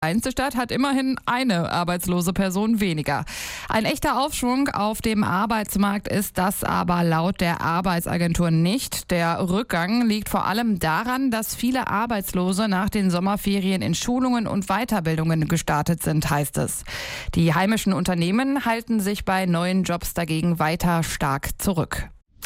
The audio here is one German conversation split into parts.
kleinste Stadt hat immerhin eine arbeitslose Person weniger. Ein echter Aufschwung auf dem Arbeitsmarkt ist das aber laut der Arbeitsagentur nicht. Der Rückgang liegt vor allem daran, dass viele Arbeitslose nach den Sommerferien in Schulungen und Weiterbildungen gestartet sind, heißt es. Die heimischen Unternehmen halten sich bei neuen Jobs dagegen weiter stark zurück.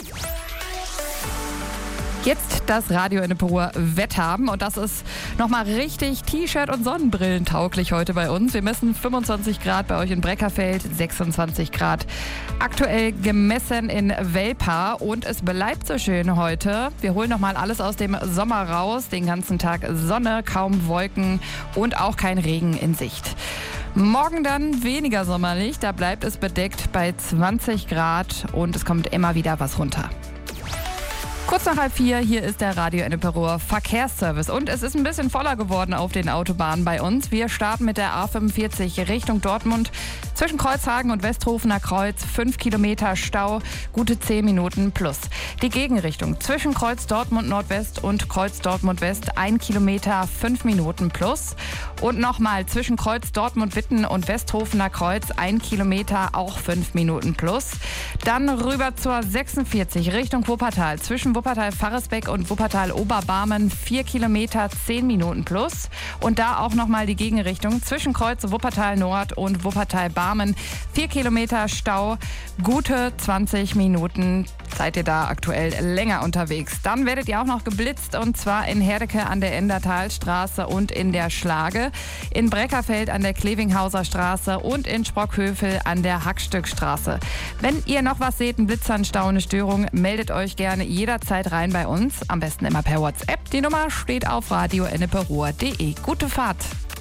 Jetzt das Radio Enneperuer Wetter und das ist nochmal richtig T-Shirt- und Sonnenbrillen tauglich heute bei uns. Wir messen 25 Grad bei euch in Breckerfeld, 26 Grad aktuell gemessen in Welpa und es bleibt so schön heute. Wir holen nochmal alles aus dem Sommer raus, den ganzen Tag Sonne, kaum Wolken und auch kein Regen in Sicht. Morgen dann weniger sommerlich, da bleibt es bedeckt bei 20 Grad und es kommt immer wieder was runter. Kurz nach 3:30, hier ist der Radio Enneperuer Verkehrsservice und es ist ein bisschen voller geworden auf den Autobahnen bei uns. Wir starten mit der A45 Richtung Dortmund. Zwischen Kreuzhagen und Westhofener Kreuz 5 Kilometer Stau, gute 10 Minuten plus. Die Gegenrichtung zwischen Kreuz Dortmund Nordwest und Kreuz Dortmund West 1 Kilometer 5 Minuten plus. Und nochmal zwischen Kreuz Dortmund Witten und Westhofener Kreuz 1 Kilometer auch 5 Minuten plus. Dann rüber zur 46 Richtung Wuppertal. Zwischen Wuppertal-Farresbeck und Wuppertal-Oberbarmen 4 Kilometer 10 Minuten plus. Und da auch nochmal die Gegenrichtung zwischen Kreuz Wuppertal-Nord und Wuppertal-Barmen 4 Kilometer Stau, gute 20 Minuten. Seid ihr da aktuell länger unterwegs. Dann werdet ihr auch noch geblitzt und zwar in Herdecke an der Endertalstraße und in der Schlage, in Breckerfeld an der Klevinghauser Straße und in Sprockhövel an der Hackstückstraße. Wenn ihr noch was seht, ein Blitzer, ein Stau, eine Störung, meldet euch gerne jederzeit rein bei uns. Am besten immer per WhatsApp. Die Nummer steht auf radioenneperuer.de. Gute Fahrt!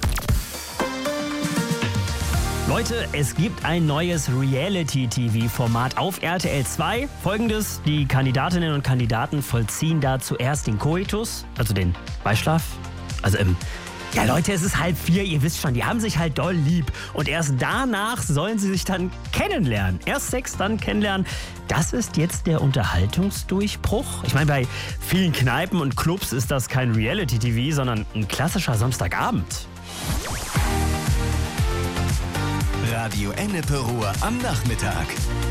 Leute, es gibt ein neues Reality-TV-Format auf RTL 2. Folgendes: Die Kandidatinnen und Kandidaten vollziehen da zuerst den Koitus, also den Beischlaf. Ja Leute, es ist 3:30, ihr wisst schon, die haben sich halt doll lieb. Und erst danach sollen sie sich dann kennenlernen. Erst Sex, dann kennenlernen. Das ist jetzt der Unterhaltungsdurchbruch. Ich meine, bei vielen Kneipen und Clubs ist das kein Reality-TV, sondern ein klassischer Samstagabend. Radio Enneperuer am Nachmittag.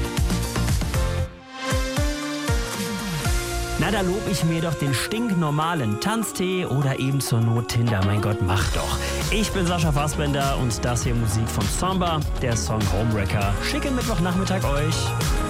Na, da lob ich mir doch den stinknormalen Tanztee oder eben zur Not Tinder. Mein Gott, mach doch. Ich bin Sascha Fassbender und das hier Musik von Samba, der Song Homewrecker. Schicken Mittwochnachmittag euch.